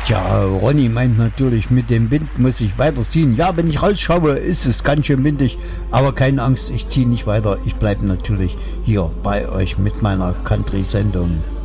Tja, Ronny meint natürlich, mit dem Wind muss ich weiterziehen. Ja, wenn ich rausschaue, ist es ganz schön windig, aber keine Angst, ich ziehe nicht weiter. Ich bleibe natürlich hier bei euch mit meiner Country-Sendung.